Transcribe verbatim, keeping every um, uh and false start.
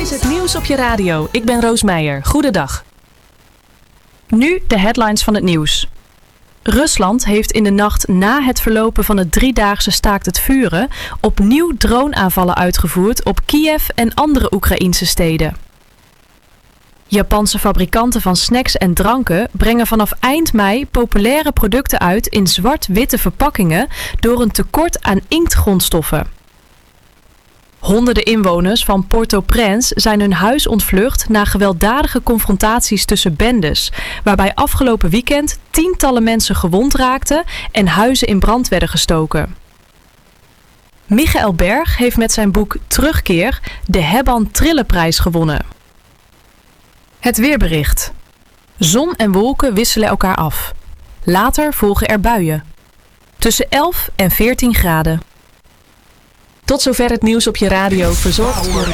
is het nieuws op je radio. Ik ben Roos Meijer. Goedendag. Nu de headlines van het nieuws. Rusland heeft in de nacht na het verlopen van het driedaagse staakt het vuren opnieuw droneaanvallen uitgevoerd op Kiev en andere Oekraïnse steden. Japanse fabrikanten van snacks en dranken brengen vanaf eind mei populaire producten uit in zwart-witte verpakkingen door een tekort aan inktgrondstoffen. Honderden inwoners van Port-au-Prince zijn hun huis ontvlucht na gewelddadige confrontaties tussen bendes, waarbij afgelopen weekend tientallen mensen gewond raakten en huizen in brand werden gestoken. Michael Berg heeft met zijn boek Terugkeer de Hebban Trillenprijs gewonnen. Het weerbericht. Zon en wolken wisselen elkaar af. Later volgen er buien. Tussen elf en veertien graden. Tot zover het nieuws op je radio, verzorgd door